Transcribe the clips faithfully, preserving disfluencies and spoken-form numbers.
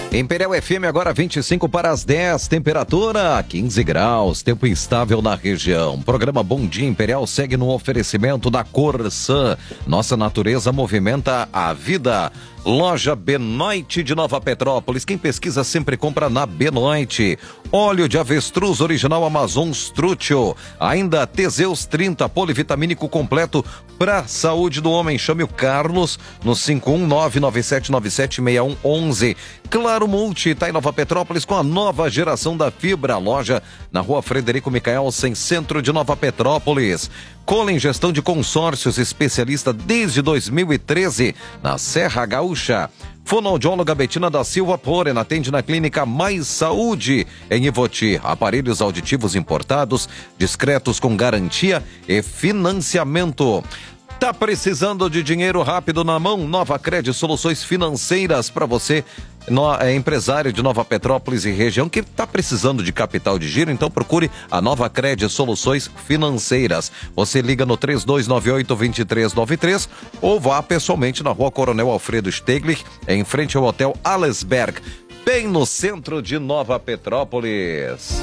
Imperial F M agora vinte e cinco para as dez, temperatura quinze graus, tempo instável na região. Programa Bom Dia Imperial segue no oferecimento da Corsã. Nossa natureza movimenta a vida. Loja Benoit de Nova Petrópolis. Quem pesquisa sempre compra na Benoit. Óleo de avestruz original Amazon Strutio. Ainda Teseus trinta, polivitamínico completo para saúde do homem. Chame o Carlos no cinco um nove nove sete nove sete seis um um um. Claro Multi está em Nova Petrópolis com a nova geração da fibra. Loja na rua Frederico Micael, sem centro de Nova Petrópolis. Colen Gestão de Consórcios, especialista desde dois mil e treze na Serra Gaúcha. Fonoaudióloga Betina da Silva Poren atende na Clínica Mais Saúde em Ivoti. Aparelhos auditivos importados, discretos com garantia e financiamento. Tá precisando de dinheiro rápido na mão? Nova Cred Soluções Financeiras para você, no, é empresário de Nova Petrópolis e região que está precisando de capital de giro, então procure a Nova Cred Soluções Financeiras. Você liga no três dois nove oito, dois três nove três ou vá pessoalmente na rua Coronel Alfredo Steglich, em frente ao Hotel Allesberg, bem no centro de Nova Petrópolis.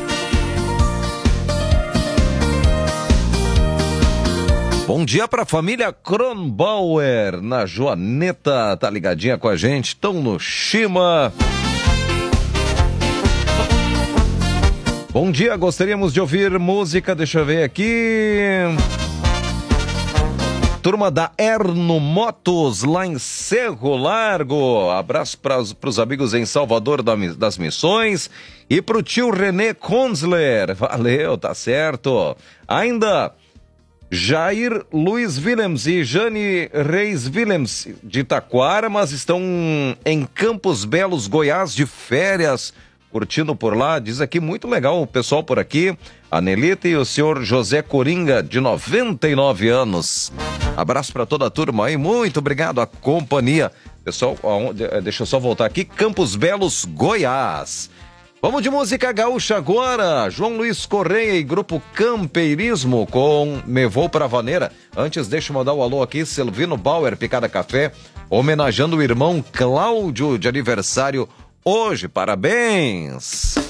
Bom dia para a família Kronbauer, na Joaneta, tá ligadinha com a gente, estão no Shima. Bom dia, gostaríamos de ouvir música, deixa eu ver aqui. Turma da Erno Motos, lá em Cerro Largo. Abraço para os amigos em Salvador das Missões e para o tio René Konzler. Valeu, tá certo. Ainda Jair Luiz Willems e Jane Reis Willems de Taquara, mas estão em Campos Belos, Goiás, de férias, curtindo por lá. Diz aqui, muito legal o pessoal por aqui. A Nelita e o senhor José Coringa, de noventa e nove anos. Abraço para toda a turma aí, muito obrigado à companhia. Pessoal, deixa eu só voltar aqui, Campos Belos, Goiás. Vamos de música gaúcha agora. João Luiz Correia e Grupo Campeirismo com Me Vou Pra Vaneira. Antes, deixa eu mandar o um alô aqui, Silvino Bauer, Picada Café, homenageando o irmão Cláudio de aniversário hoje. Parabéns!